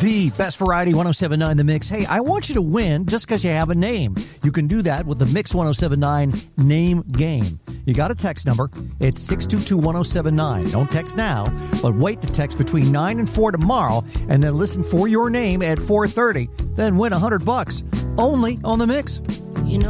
The Best Variety 107.9 The Mix. Hey, I want you to win just because you have a name. You can do that with the Mix 107.9 name game. You got a text number. It's 622-1079. Don't text now, but wait to text between 9 and 4 tomorrow, and then listen for your name at 4:30. Then win $100 only on The Mix. You know